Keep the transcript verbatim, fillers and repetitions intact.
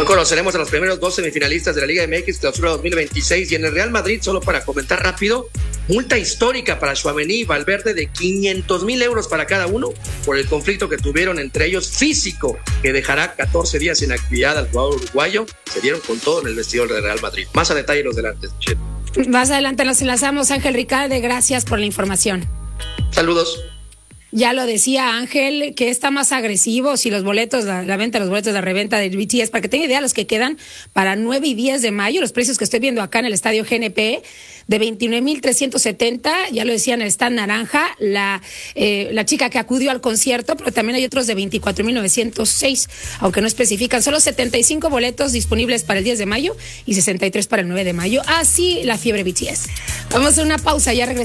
Hoy conoceremos a los primeros dos semifinalistas de la Liga M X Clausura dos mil veintiséis y en el Real Madrid, solo para comentar rápido, multa histórica para Tchouaméni y Valverde de quinientos mil euros para cada uno por el conflicto que tuvieron entre ellos físico, que dejará catorce días sin actividad al jugador uruguayo. Se dieron con todo en el vestidor del Real Madrid. Más a detalle los delantes. Más adelante nos enlazamos. Ángel Ricalde, gracias por la información. Saludos. Ya lo decía Ángel, que está más agresivo si los boletos, la, la venta de los boletos de reventa del B T S, para que tenga idea, los que quedan para nueve y diez de mayo, los precios que estoy viendo acá en el estadio G N P, de veintinueve mil trescientos setenta, ya lo decía en el stand naranja, la, eh, la chica que acudió al concierto, pero también hay otros de veinticuatro mil novecientos seis, aunque no especifican, solo setenta y cinco boletos disponibles para el diez de mayo y sesenta y tres para el nueve de mayo, así la fiebre B T S. Vamos a una pausa, ya regresamos.